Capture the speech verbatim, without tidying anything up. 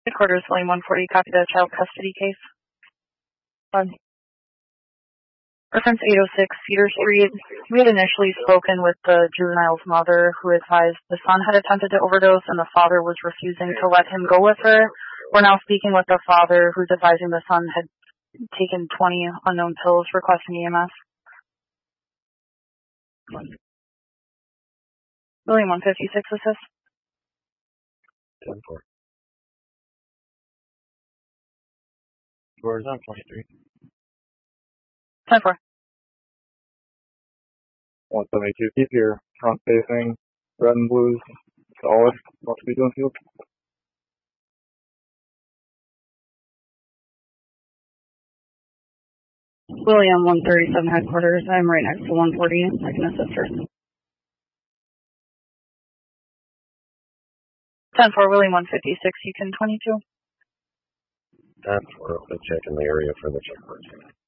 Headquarters, William one forty, copy the child custody case. Um, reference eight oh six, Cedar Street. We had initially spoken with the juvenile's mother, who advised the son had attempted to overdose and the father was refusing to let him go with her. We're now speaking with the father, who's advising the son had taken twenty unknown pills, requesting E M S. William one fifty-six, assist. ten four. Doors on twenty-three. ten four. one seventy-two, keep your front facing, red and blues, solid, not to be doing field. William one thirty-seven, headquarters. I'm right next to one forty. I can assist her. ten four, William one fifty-six, you can twenty-two. ten four, I'll check in the area for the checkpoint.